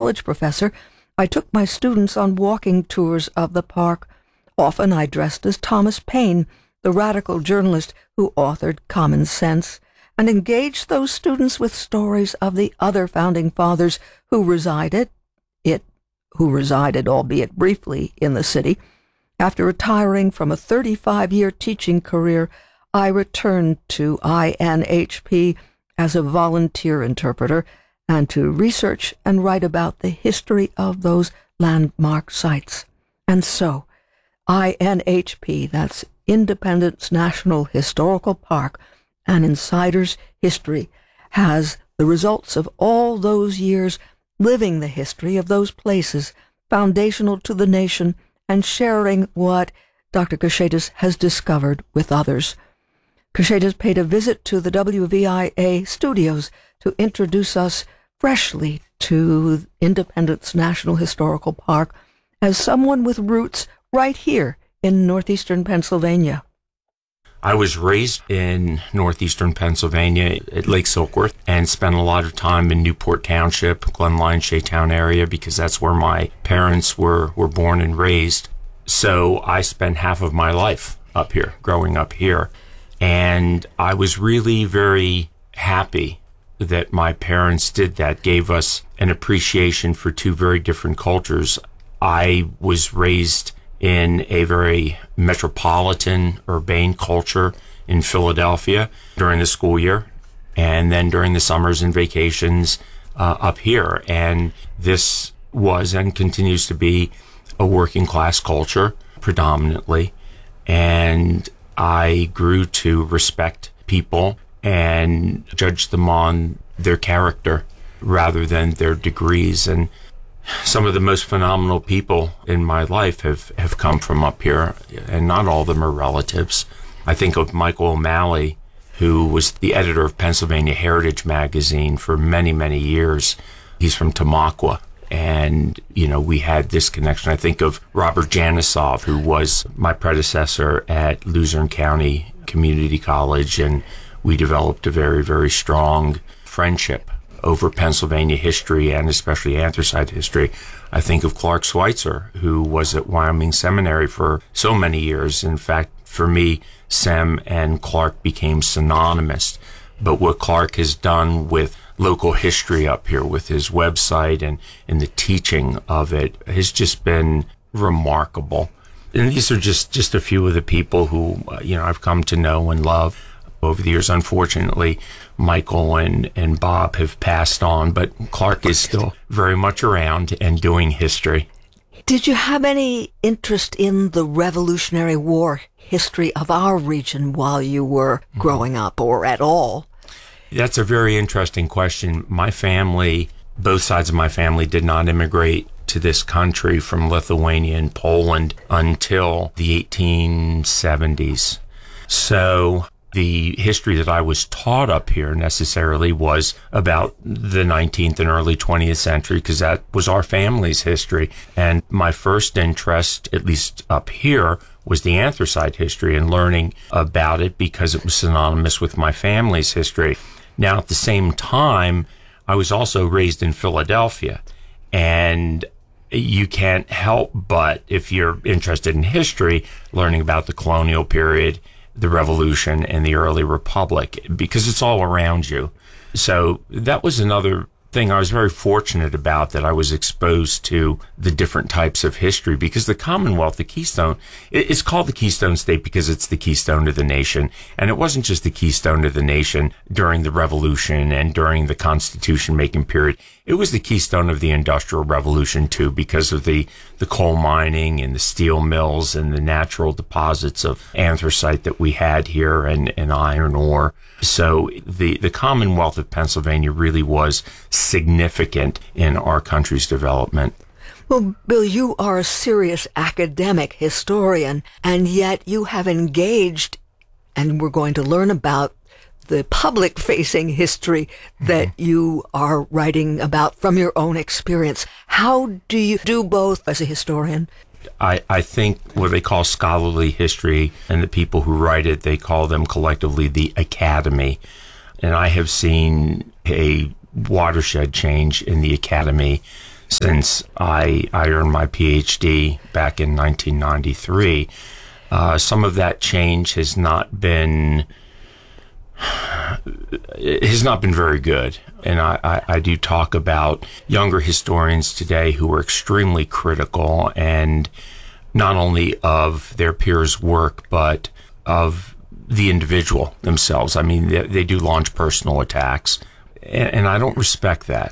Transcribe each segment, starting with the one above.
college professor, I took my students on walking tours of the park. Often I dressed as Thomas Paine, the radical journalist who authored Common Sense, and engaged those students with stories of the other founding fathers who resided, albeit briefly, in the city. After retiring from a 35-year teaching career, I returned to INHP as a volunteer interpreter and to research and write about the history of those landmark sites. And so, INHP, that's Independence National Historical Park, an insider's history, has the results of all those years living the history of those places, foundational to the nation, and sharing what Dr. Koshetas has discovered with others. Koshetas paid a visit to the WVIA studios to introduce us freshly to Independence National Historical Park as someone with roots right here in northeastern Pennsylvania. I was raised in northeastern Pennsylvania at Lake Silkworth and spent a lot of time in Newport Township, Glen Lyon, Shaytown area, because that's where my parents were born and raised. So I spent half of my life up here, growing up here. And I was really very happy that my parents did that, gave us an appreciation for two very different cultures. I was raised in a very metropolitan, urbane culture in Philadelphia during the school year, and then during the summers and vacations up here. And this was and continues to be a working class culture predominantly. And I grew to respect people and judge them on their character rather than their degrees. And some of the most phenomenal people in my life have come from up here, and not all of them are relatives. I think of Michael O'Malley, who was the editor of Pennsylvania Heritage Magazine for many, many years. He's from Tamaqua. And, we had this connection. I think of Robert Janisov, who was my predecessor at Luzerne County Community College, and we developed a very, very strong friendship over Pennsylvania history and especially anthracite history. I think of Clark Schweitzer, who was at Wyoming Seminary for so many years. In fact, for me, Sem and Clark became synonymous. But what Clark has done with local history up here with his website and the teaching of it has just been remarkable. And these are just a few of the people who, I've come to know and love over the years. Unfortunately, Michael and Bob have passed on, but Clark is still very much around and doing history. Did you have any interest in the Revolutionary War history of our region while you were growing up, or at all? That's a very interesting question. My family, both sides of my family, did not immigrate to this country from Lithuania and Poland until the 1870s. So the history that I was taught up here necessarily was about the 19th and early 20th century, because that was our family's history. And my first interest, at least up here, was the anthracite history and learning about it because it was synonymous with my family's history. Now, at the same time, I was also raised in Philadelphia, and you can't help but, if you're interested in history, learning about the colonial period, the Revolution, and the early Republic, because it's all around you. So that was another thing I was very fortunate about, that I was exposed to the different types of history, because the Commonwealth, the Keystone, it's called the Keystone State because it's the keystone of the nation. And it wasn't just the keystone of the nation during the Revolution and during the Constitution making period. It was the keystone of the Industrial Revolution too, because of the coal mining and the steel mills and the natural deposits of anthracite that we had here and iron ore. So the Commonwealth of Pennsylvania really was significant in our country's development. Well, Bill, you are a serious academic historian, and yet you have engaged, and we're going to learn about the public-facing history that you are writing about from your own experience. How do you do both as a historian? I think what they call scholarly history, and the people who write it, they call them collectively the academy. And I have seen a watershed change in the academy since I earned my PhD back in 1993. Some of that change has not been very good. And I do talk about younger historians today who are extremely critical, and not only of their peers' work, but of the individual themselves. I mean, they do launch personal attacks, and I don't respect that.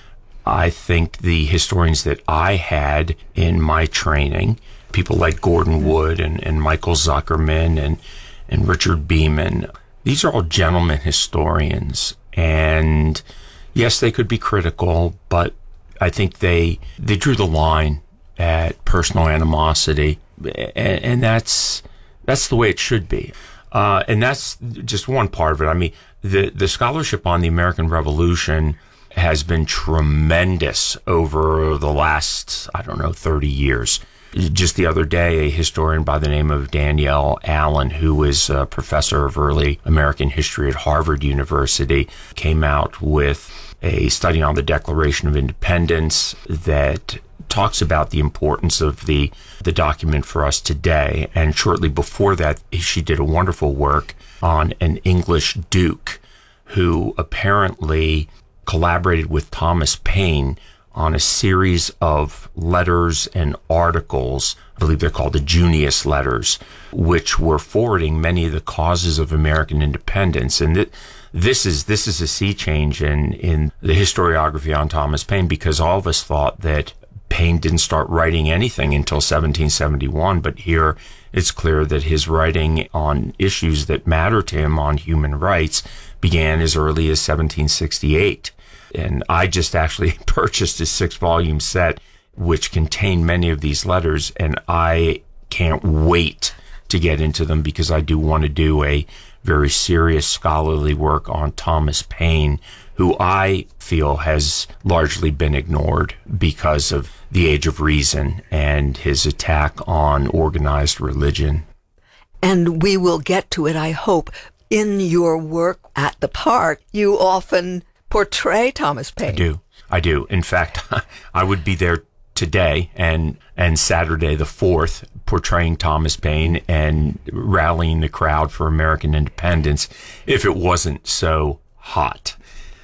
I think the historians that I had in my training, people like Gordon Wood and Michael Zuckerman and Richard Beeman, these are all gentlemen historians. And yes, they could be critical, but I think they drew the line at personal animosity, and that's the way it should be. And that's just one part of it. I mean, the scholarship on the American Revolution has been tremendous over the last, 30 years. Just the other day, a historian by the name of Danielle Allen, who is a professor of early American history at Harvard University, came out with a study on the Declaration of Independence that talks about the importance of the document for us today. And shortly before that, she did a wonderful work on an English duke who apparently collaborated with Thomas Paine on a series of letters and articles. I believe they're called the Junius Letters, which were forwarding many of the causes of American independence. And this is a sea change in the historiography on Thomas Paine, because all of us thought that Paine didn't start writing anything until 1771, but here it's clear that his writing on issues that matter to him on human rights began as early as 1768. And I just actually purchased a 6-volume set which contained many of these letters, and I can't wait to get into them, because I do want to do a very serious scholarly work on Thomas Paine, who I feel has largely been ignored because of the Age of Reason and his attack on organized religion. And we will get to it, I hope. In your work at the park, you often portray Thomas Paine. I do. In fact, I would be there today and Saturday the 4th, portraying Thomas Paine and rallying the crowd for American independence if it wasn't so hot.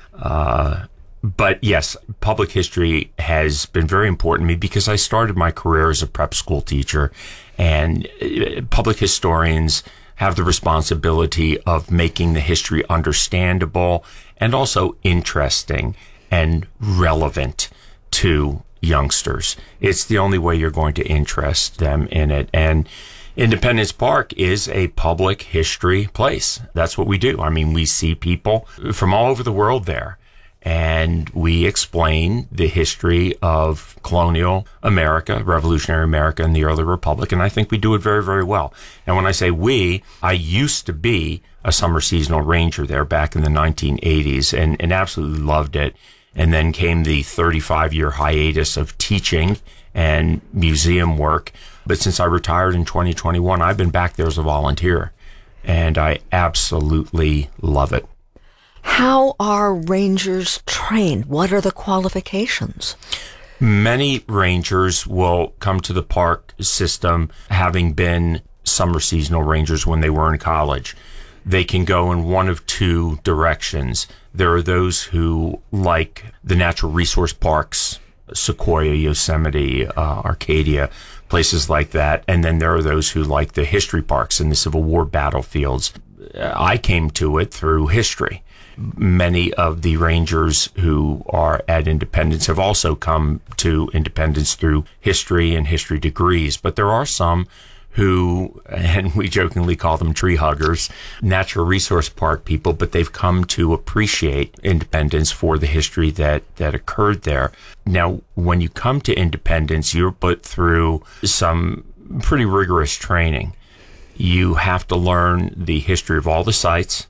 But yes, public history has been very important to me because I started my career as a prep school teacher, and public historians have the responsibility of making the history understandable and also interesting and relevant to youngsters. It's the only way you're going to interest them in it. And Independence Park is a public history place. That's what we do. I mean, we see people from all over the world there, and we explain the history of colonial America, revolutionary America, and the early republic. And I think we do it very, very well. And when I say we, I used to be a summer seasonal ranger there back in the 1980s and absolutely loved it. And then came the 35-year hiatus of teaching and museum work. But since I retired in 2021, I've been back there as a volunteer, and I absolutely love it. How are rangers trained? What are the qualifications? Many rangers will come to the park system having been summer seasonal rangers when they were in college. They can go in one of two directions. There are those who like the natural resource parks, Sequoia, Yosemite, Arcadia, places like that. And then there are those who like the history parks and the Civil War battlefields. I came to it through history. Many of the rangers who are at Independence have also come to Independence through history and history degrees. But there are some who, and we jokingly call them tree huggers, natural resource park people, but they've come to appreciate Independence for the history that occurred there. Now, when you come to Independence, you're put through some pretty rigorous training. You have to learn the history of all the sites.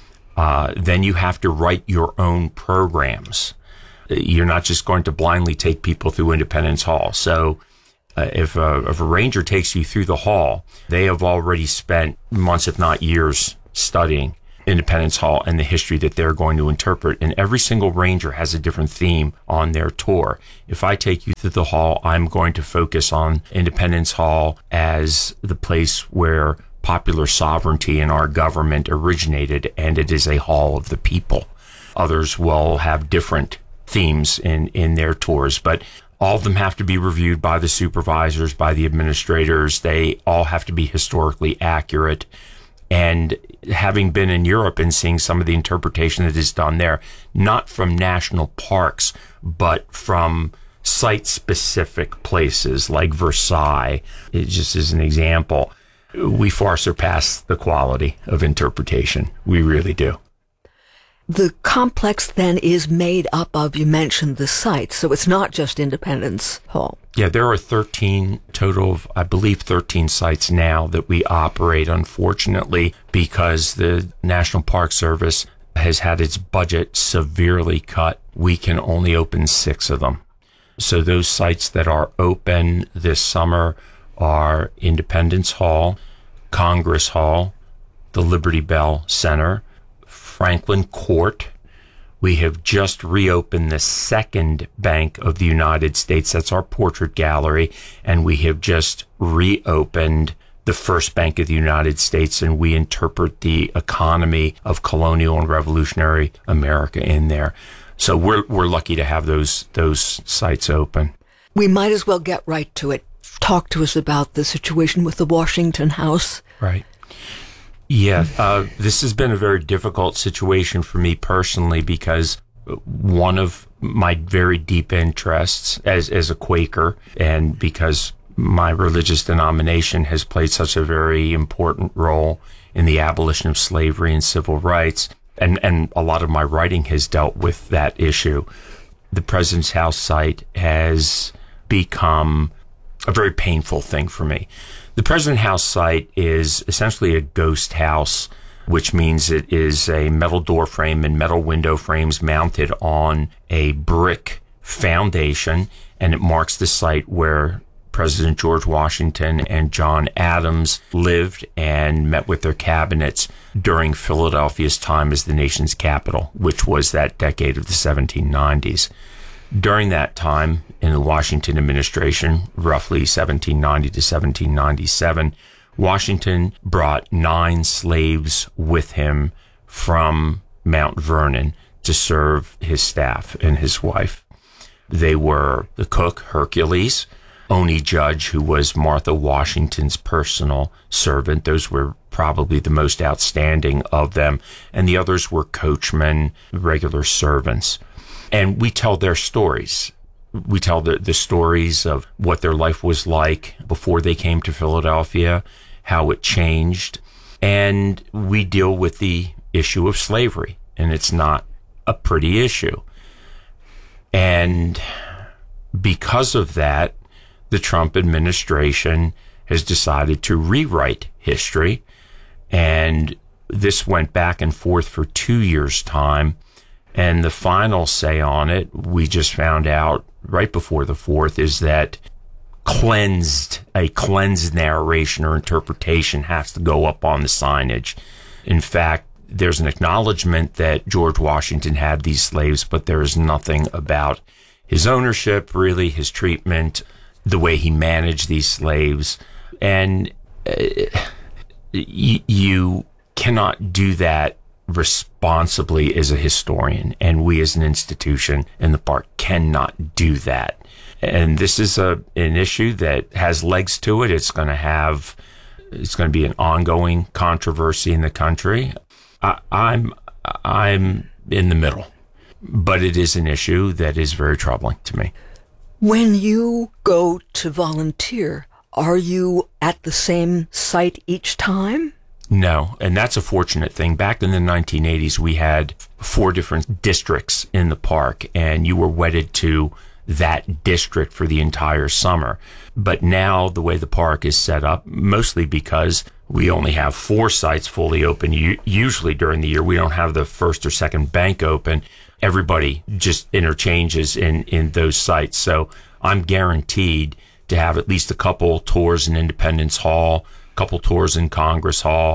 Then you have to write your own programs. You're not just going to blindly take people through Independence Hall. So if a ranger takes you through the hall, they have already spent months, if not years, studying. Independence Hall and the history that they're going to interpret. And every single ranger has a different theme on their tour. If I take you through the hall, I'm going to focus on Independence Hall as the place where popular sovereignty in our government originated, and it is a hall of the people. Others will have different themes in their tours, but all of them have to be reviewed by the supervisors, by the administrators. They all have to be historically accurate. And having been in Europe and seeing some of the interpretation that is done there, not from national parks, but from site-specific places like Versailles, it just is an example, we far surpass the quality of interpretation. We really do. The complex then is made up of, you mentioned the sites, so it's not just Independence Hall. Yeah, there are 13 total of, I believe, 13 sites now that we operate, unfortunately, because the National Park Service has had its budget severely cut. We can only open 6 of them. So those sites that are open this summer are Independence Hall, Congress Hall, the Liberty Bell Center, Franklin Court. We have just reopened the second Bank of the United States. That's our portrait gallery. And we have just reopened the first Bank of the United States, and we interpret the economy of colonial and revolutionary America in there. So we're lucky to have those sites open. We might as well get right to it. Talk to us about the situation with the Washington House. Right. Yeah, this has been a very difficult situation for me personally, because one of my very deep interests as a Quaker, and because my religious denomination has played such a very important role in the abolition of slavery and civil rights, and a lot of my writing has dealt with that issue. The President's House site has become a very painful thing for me. The President House site is essentially a ghost house, which means it is a metal door frame and metal window frames mounted on a brick foundation, and it marks the site where President George Washington and John Adams lived and met with their cabinets during Philadelphia's time as the nation's capital, which was that decade of the 1790s. During that time, in the Washington administration, roughly 1790 to 1797, Washington brought 9 slaves with him from Mount Vernon to serve his staff and his wife. They were the cook, Hercules, Oney Judge, who was Martha Washington's personal servant. Those were probably the most outstanding of them. And the others were coachmen, regular servants. And we tell their stories. We tell the stories of what their life was like before they came to Philadelphia, how it changed. And we deal with the issue of slavery. And it's not a pretty issue. And because of that, the Trump administration has decided to rewrite history. And this went back and forth for 2 years' time. And the final say on it, we just found out right before the 4th, is that a cleansed narration or interpretation has to go up on the signage. In fact, there's an acknowledgement that George Washington had these slaves, but there is nothing about his ownership, really, his treatment, the way he managed these slaves. And you cannot do that responsibly as a historian, and we as an institution in the park cannot do that. And this is an issue that has legs to it. It's going to be an ongoing controversy in the country. I'm in the middle, but it is an issue that is very troubling to me. When you go to volunteer, are you at the same site each time? No, and that's a fortunate thing. Back in the 1980s, we had 4 different districts in the park, and you were wedded to that district for the entire summer. But now the way the park is set up, mostly because we only have 4 sites fully open, usually during the year, we don't have the first or second bank open. Everybody just interchanges in those sites. So I'm guaranteed to have at least a couple tours in Independence Hall, couple tours in Congress Hall,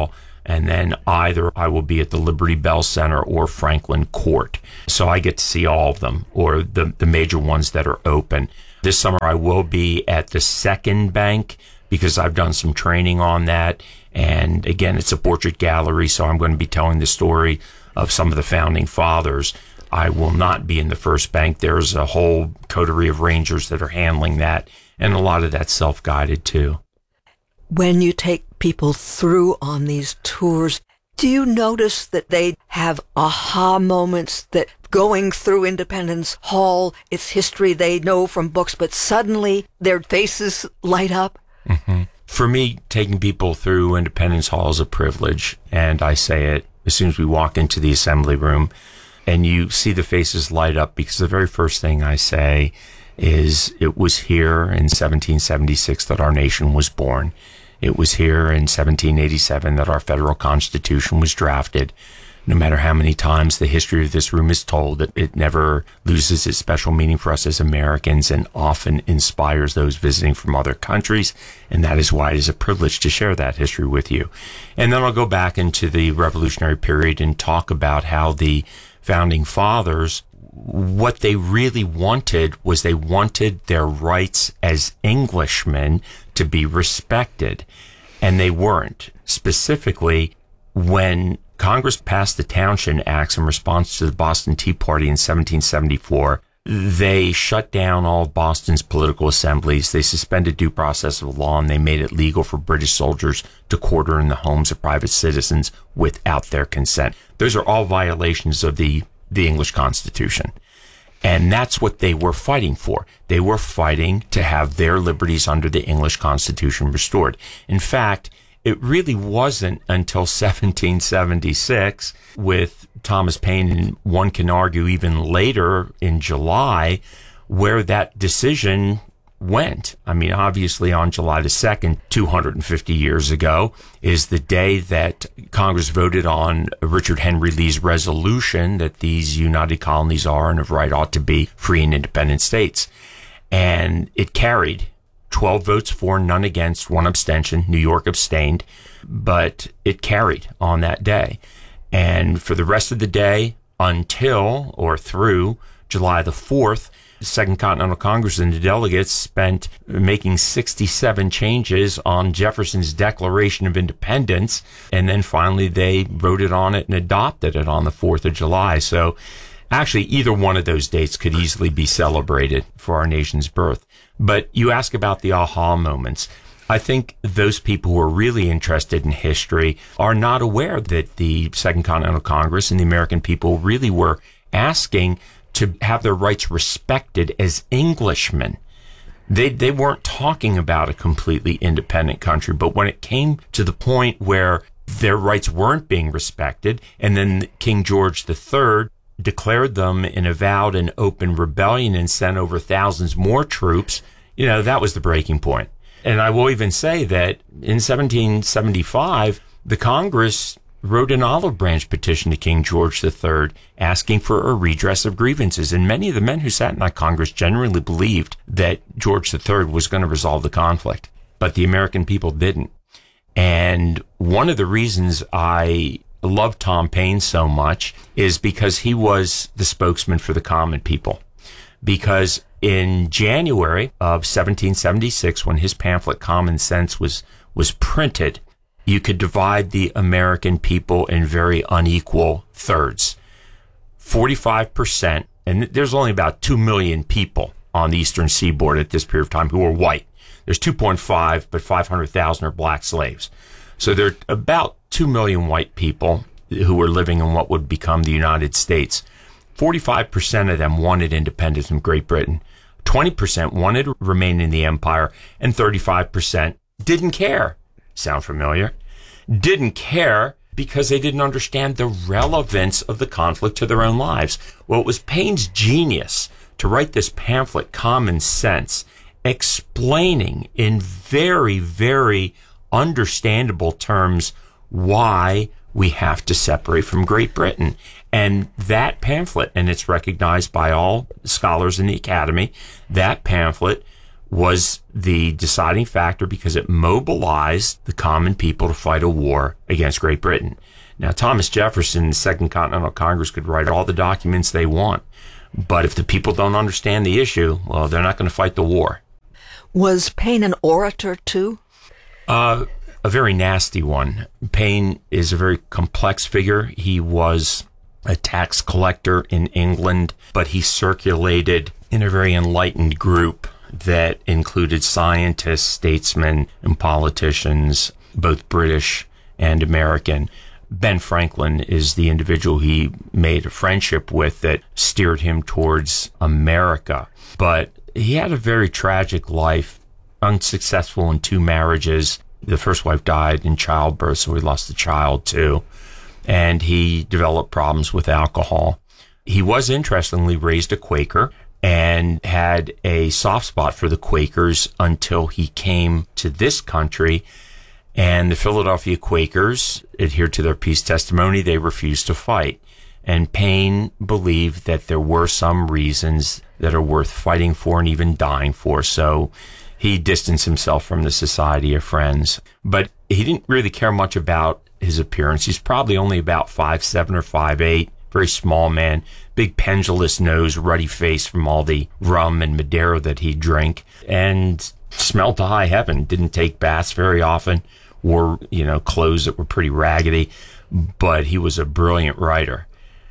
And then either I will be at the Liberty Bell Center or Franklin Court. So I get to see all of them, or the major ones that are open. This summer I will be at the Second Bank because I've done some training on that. And again, it's a portrait gallery, so I'm going to be telling the story of some of the founding fathers. I will not be in the First Bank. There's a whole coterie of rangers that are handling that, and a lot of that's self-guided too. When you take people through on these tours, do you notice that they have aha moments, that going through Independence Hall, its history they know from books, but suddenly their faces light up? Mm-hmm. For me, taking people through Independence Hall is a privilege, and I say it as soon as we walk into the assembly room, and you see the faces light up, because the very first thing I say is it was here in 1776 that our nation was born. It was here in 1787 that our federal Constitution was drafted. No matter how many times the history of this room is told, it never loses its special meaning for us as Americans, and often inspires those visiting from other countries. And that is why it is a privilege to share that history with you. And then I'll go back into the Revolutionary period and talk about how the founding fathers, what they really wanted was they wanted their rights as Englishmen to be respected, and they weren't. Specifically, when Congress passed the Townshend Acts in response to the Boston Tea Party in 1774, they shut down all of Boston's political assemblies. They suspended due process of law, and they made it legal for British soldiers to quarter in the homes of private citizens without their consent. Those are all violations of the English Constitution. And that's what they were fighting for. They were fighting to have their liberties under the English Constitution restored. In fact, it really wasn't until 1776 with Thomas Paine, and one can argue even later in July, where that decision went. I mean, obviously on July the 2nd, 250 years ago, is the day that Congress voted on Richard Henry Lee's resolution that these united colonies are and of right ought to be free and independent states. And it carried 12 votes for, none against, 1 abstention. New York abstained, but it carried on that day. And for the rest of the day until or through July the 4th, the Second Continental Congress and the delegates spent making 67 changes on Jefferson's Declaration of Independence, and then finally they voted on it and adopted it on the 4th of July. So actually, either one of those dates could easily be celebrated for our nation's birth. But you ask about the aha moments. I think those people who are really interested in history are not aware that the Second Continental Congress and the American people really were asking to have their rights respected as Englishmen. They weren't talking about a completely independent country, but when it came to the point where their rights weren't being respected, and then King George III declared them in avowed and open rebellion and sent over thousands more troops, that was the breaking point. And I will even say that in 1775, the Congress wrote an olive branch petition to King George III asking for a redress of grievances. And many of the men who sat in that Congress genuinely believed that George III was going to resolve the conflict. But the American people didn't. And one of the reasons I love Tom Paine so much is because he was the spokesman for the common people. Because in January of 1776, when his pamphlet Common Sense was printed, you could divide the American people in very unequal thirds. 45%, and there's only about 2 million people on the eastern seaboard at this period of time who are white. There's 2.5, but 500,000 are black slaves. So there are about 2 million white people who were living in what would become the United States. 45% of them wanted independence from Great Britain. 20% wanted to remain in the empire, and 35% didn't care. Sound familiar? Didn't care because they didn't understand the relevance of the conflict to their own lives. Well, it was Paine's genius to write this pamphlet, Common Sense, explaining in very, very understandable terms why we have to separate from Great Britain. And that pamphlet, and it's recognized by all scholars in the Academy, that pamphlet was the deciding factor because it mobilized the common people to fight a war against Great Britain. Now, Thomas Jefferson and the Second Continental Congress could write all the documents they want, but if the people don't understand the issue, well, they're not going to fight the war. Was Paine an orator, too? A very nasty one. Paine is a very complex figure. He was a tax collector in England, but he circulated in a very enlightened group that included scientists, statesmen, and politicians, both British and American. Ben Franklin is the individual he made a friendship with that steered him towards America. But he had a very tragic life, unsuccessful in 2 marriages. The first wife died in childbirth, so he lost a child too. And he developed problems with alcohol. He was interestingly raised a Quaker and had a soft spot for the Quakers until he came to this country. And the Philadelphia Quakers adhered to their peace testimony. They refused to fight. And Paine believed that there were some reasons that are worth fighting for and even dying for. So he distanced himself from the Society of Friends. But he didn't really care much about his appearance. He's probably only about 5'7" or 5'8", very small man, big pendulous nose, ruddy face from all the rum and Madeira that he'd drink, and smelled to high heaven. Didn't take baths very often, wore, clothes that were pretty raggedy, but he was a brilliant writer.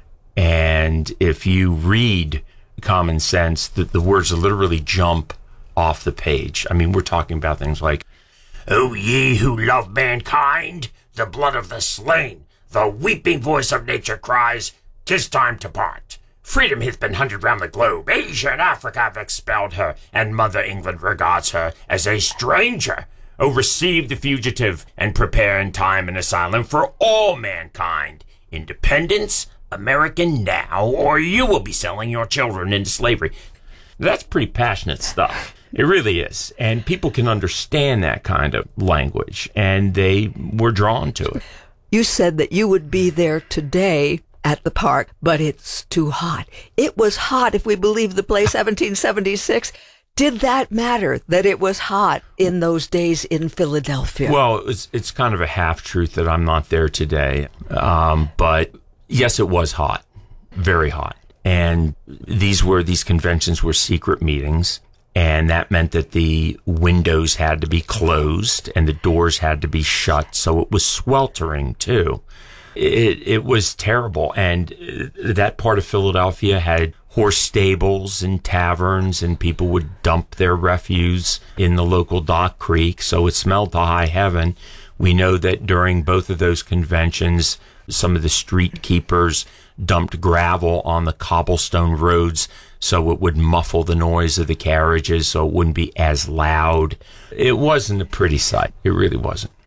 And if you read Common Sense, the words literally jump off the page. I mean, we're talking about things like, "O ye who love mankind, the blood of the slain, the weeping voice of nature cries, 'tis time to part. Freedom hath been hunted round the globe. Asia and Africa have expelled her, and Mother England regards her as a stranger. O receive the fugitive, and prepare in time an asylum for all mankind. Independence, American now, or you will be selling your children into slavery." That's pretty passionate stuff. It really is. And people can understand that kind of language, and they were drawn to it. You said that you would be there today at the park, but it's too hot. It was hot, if we believe the play 1776. Did that matter, that it was hot in those days in Philadelphia? Well, it's kind of a half-truth that I'm not there today. But yes, it was hot, very hot. And these conventions were secret meetings. And that meant that the windows had to be closed and the doors had to be shut. So it was sweltering too. It was terrible. And that part of Philadelphia had horse stables and taverns, and people would dump their refuse in the local dock creek. So it smelled to high heaven. We know that during both of those conventions, some of the street keepers dumped gravel on the cobblestone roads so it would muffle the noise of the carriages, so it wouldn't be as loud. It wasn't a pretty sight. It really wasn't.